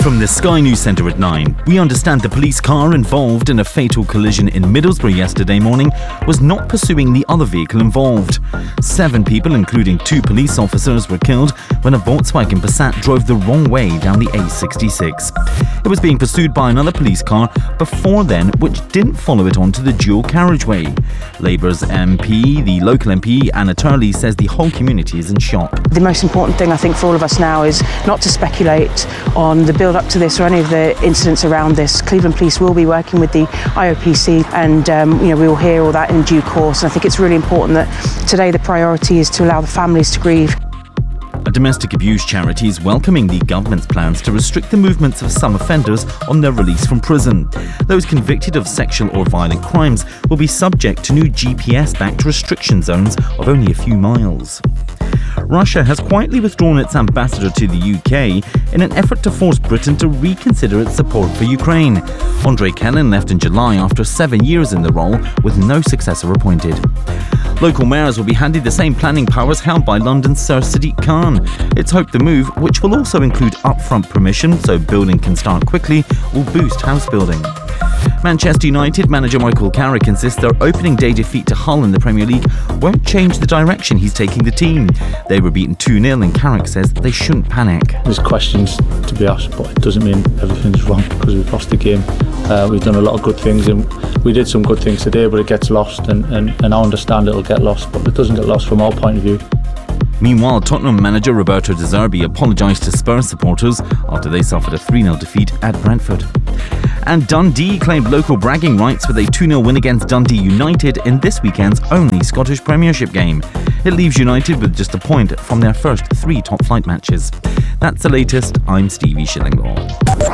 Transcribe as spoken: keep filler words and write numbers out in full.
From the Sky News Centre at nine, we understand the police car involved in a fatal collision in Middlesbrough yesterday morning was not pursuing the other vehicle involved. Seven people, including two police officers, were killed when a Volkswagen Passat drove the wrong way down the A sixty-six. It was being pursued by another police car before then, which didn't follow it onto the dual carriageway. Labour's M P, the local M P, Anna Turley, says the whole community is in shock. The most important thing I think for all of us now is not to speculate on the build up to this or any of the incidents around this. Cleveland Police will be working with the I O P C and um, you know, we will hear all that in due course. And I think it's really important that today the priority is to allow the families to grieve. A domestic abuse charity is welcoming the government's plans to restrict the movements of some offenders on their release from prison. Those convicted of sexual or violent crimes will be subject to new G P S-backed restriction zones of only a few miles. Russia has quietly withdrawn its ambassador to the U K in an effort to force Britain to reconsider its support for Ukraine. Andrei Kelin left in July after seven years in the role with no successor appointed. Local mayors will be handed the same planning powers held by London's Sir Sadiq Khan. It's hoped the move, which will also include upfront permission so building can start quickly, will boost house building. Manchester United manager Michael Carrick insists their opening day defeat to Hull in the Premier League won't change the direction he's taking the team. They were beaten two nil and Carrick says they shouldn't panic. There's questions to be asked, but it doesn't mean everything's wrong because we've lost the game. Uh, we've done a lot of good things and we did some good things today, but it gets lost and, and, and I understand it'll get lost, but it doesn't get lost from our point of view. Meanwhile, Tottenham manager Roberto De Zerbi apologised to Spurs supporters after they suffered a three nil defeat at Brentford. And Dundee claimed local bragging rights with a two nil win against Dundee United in this weekend's only Scottish Premiership game. It leaves United with just a point from their first three top-flight matches. That's the latest. I'm Stevie Shillinglaw.